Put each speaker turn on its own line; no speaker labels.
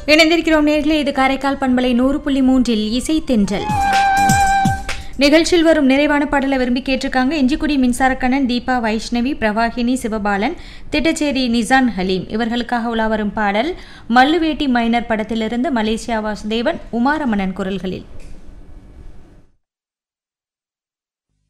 இணைந்திருக்கிறோம் நேர்களே. இது காரைக்கால் பண்பலை 100.3 இசை தென்றல் நிகழ்ச்சியில் வரும் நிறைவான பாடலை விரும்பி கேட்டிருக்காங்க. இஞ்சிக்குடி மின்சாரக்கண்ணன், தீபா, வைஷ்ணவி, பிரவாகினி, சிவபாலன், திட்டச்சேரி நிசான் ஹலீம். இவர்களுக்காக உலா வரும் பாடல் மல்லுவேட்டி மைனர் படத்திலிருந்து மலேசியா வாசுதேவன், உமாரமணன் குரல்களில்.